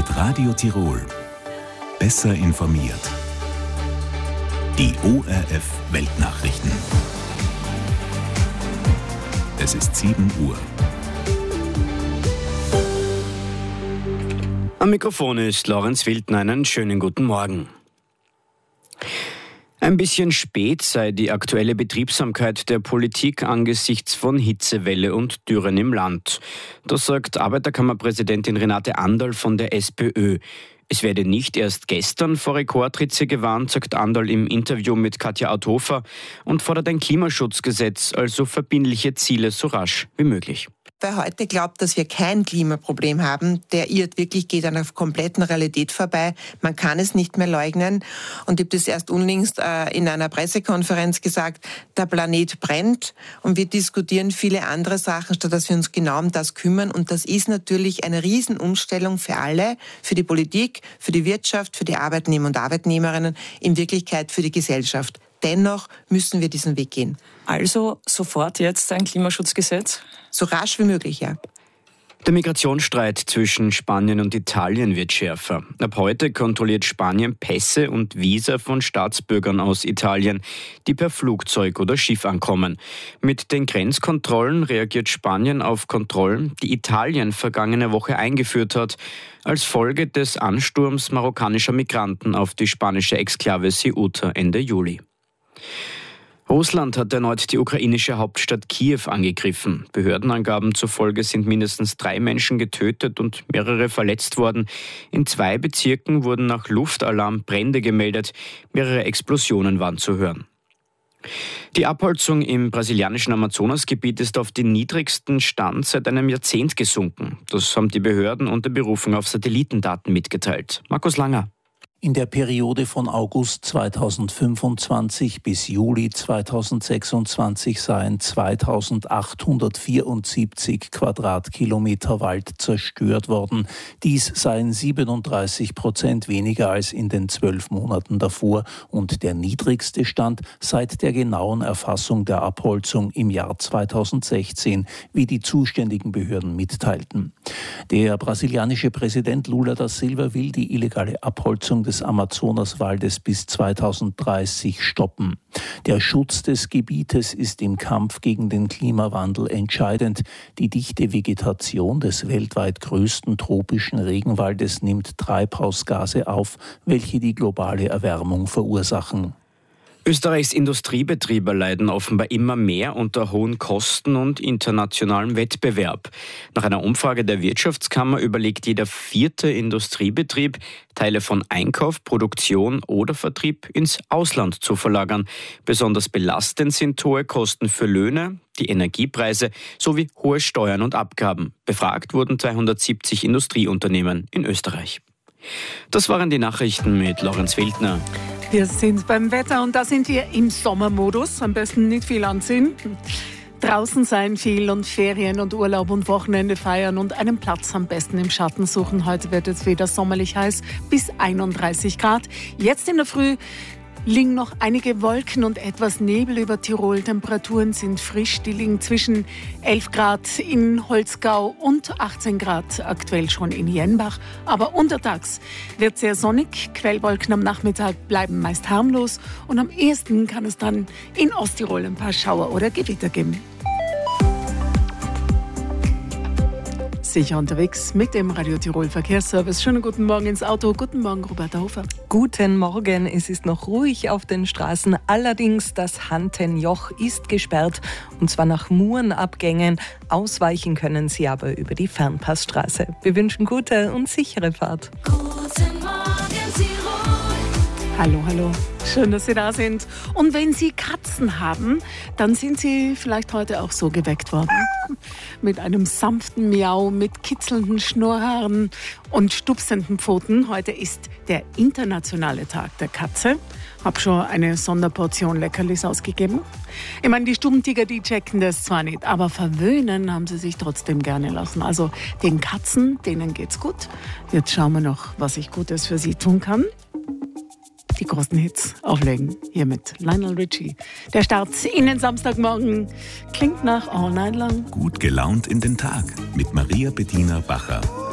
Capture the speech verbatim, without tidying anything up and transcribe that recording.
Radio Tirol. Besser informiert. Die O R F Weltnachrichten. Es ist sieben Uhr. Am Mikrofon ist Lorenz Wildner. Einen schönen guten Morgen. Ein bisschen spät sei die aktuelle Betriebsamkeit der Politik angesichts von Hitzewelle und Dürren im Land. Das sagt Arbeiterkammerpräsidentin Renate Anderl von der SPÖ. Es werde nicht erst gestern vor Rekordhitze gewarnt, sagt Anderl im Interview mit Katja Authofer und fordert ein Klimaschutzgesetz, also verbindliche Ziele so rasch wie möglich. Wer heute glaubt, dass wir kein Klimaproblem haben, der irrt wirklich, geht an der kompletten Realität vorbei. Man kann es nicht mehr leugnen. Und ich habe das erst unlängst äh, in einer Pressekonferenz gesagt, der Planet brennt und wir diskutieren viele andere Sachen, statt dass wir uns genau um das kümmern. Und das ist natürlich eine Riesenumstellung für alle, für die Politik, für die Wirtschaft, für die Arbeitnehmer und Arbeitnehmerinnen, in Wirklichkeit für die Gesellschaft. Dennoch müssen wir diesen Weg gehen. Also sofort jetzt ein Klimaschutzgesetz? So rasch wie möglich, ja. Der Migrationsstreit zwischen Spanien und Italien wird schärfer. Ab heute kontrolliert Spanien Pässe und Visa von Staatsbürgern aus Italien, die per Flugzeug oder Schiff ankommen. Mit den Grenzkontrollen reagiert Spanien auf Kontrollen, die Italien vergangene Woche eingeführt hat, als Folge des Ansturms marokkanischer Migranten auf die spanische Exklave Ceuta Ende Juli. Russland hat erneut die ukrainische Hauptstadt Kiew angegriffen. Behördenangaben zufolge sind mindestens drei Menschen getötet und mehrere verletzt worden. In zwei Bezirken wurden nach Luftalarm Brände gemeldet. Mehrere Explosionen waren zu hören. Die Abholzung im brasilianischen Amazonasgebiet ist auf den niedrigsten Stand seit einem Jahrzehnt gesunken. Das haben die Behörden unter Berufung auf Satellitendaten mitgeteilt. Markus Langer. In der Periode von August zweitausendfünfundzwanzig bis Juli zweitausendsechsundzwanzig seien zweitausendachthundertvierundsiebzig Quadratkilometer Wald zerstört worden. Dies seien siebenunddreißig Prozent weniger als in den zwölf Monaten davor und der niedrigste Stand seit der genauen Erfassung der Abholzung im Jahr zweitausendsechzehn, wie die zuständigen Behörden mitteilten. Der brasilianische Präsident Lula da Silva will die illegale Abholzung des Amazonaswaldes bis zweitausenddreißig stoppen. Der Schutz des Gebietes ist im Kampf gegen den Klimawandel entscheidend. Die dichte Vegetation des weltweit größten tropischen Regenwaldes nimmt Treibhausgase auf, welche die globale Erwärmung verursachen. Österreichs Industriebetriebe leiden offenbar immer mehr unter hohen Kosten und internationalem Wettbewerb. Nach einer Umfrage der Wirtschaftskammer überlegt jeder vierte Industriebetrieb, Teile von Einkauf, Produktion oder Vertrieb ins Ausland zu verlagern. Besonders belastend sind hohe Kosten für Löhne, die Energiepreise sowie hohe Steuern und Abgaben. Befragt wurden zweihundertsiebzig Industrieunternehmen in Österreich. Das waren die Nachrichten mit Lorenz Wildner. Wir sind beim Wetter und da sind wir im Sommermodus. Am besten nicht viel anziehen. Draußen sein viel und Ferien und Urlaub und Wochenende feiern und einen Platz am besten im Schatten suchen. Heute wird es wieder sommerlich heiß bis einunddreißig Grad. Jetzt in der Früh liegen noch einige Wolken und etwas Nebel über Tirol. Temperaturen sind frisch. Die liegen zwischen elf Grad in Holzgau und achtzehn Grad aktuell schon in Jenbach. Aber untertags wird sehr sonnig. Quellwolken am Nachmittag bleiben meist harmlos. Und am ehesten kann es dann in Osttirol ein paar Schauer oder Gewitter geben. Sicher unterwegs mit dem Radio Tirol Verkehrsservice. Schönen guten Morgen ins Auto. Guten Morgen, Roberta Hofer. Guten Morgen. Es ist noch ruhig auf den Straßen. Allerdings das Hantenjoch ist gesperrt und zwar nach Murenabgängen. Ausweichen können Sie aber über die Fernpassstraße. Wir wünschen gute und sichere Fahrt. Guten Morgen, Tirol. Hallo, hallo. Schön, dass Sie da sind. Und wenn Sie Katzen haben, dann sind Sie vielleicht heute auch so geweckt worden. Mit einem sanften Miau, mit kitzelnden Schnurrhaaren und stupsenden Pfoten. Heute ist der internationale Tag der Katze. Hab schon eine Sonderportion Leckerlis ausgegeben. Ich meine, die Stubentiger, die checken das zwar nicht, aber verwöhnen haben sie sich trotzdem gerne lassen. Also den Katzen, denen geht's gut. Jetzt schauen wir noch, was ich Gutes für sie tun kann. Die großen Hits auflegen. Hier mit Lionel Richie. Der Start in den Samstagmorgen klingt nach All Night Long. Gut gelaunt in den Tag mit Maria Bettina Bacher.